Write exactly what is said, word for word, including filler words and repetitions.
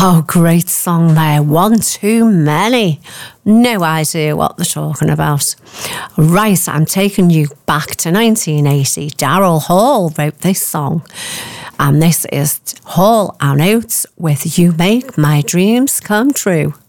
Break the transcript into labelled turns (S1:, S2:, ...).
S1: Oh, great song there. One Too Many. No idea what they're talking about. Right, I'm taking you back to nineteen eighty. Daryl Hall wrote this song. And this is Hall and Oates with You Make My Dreams Come True.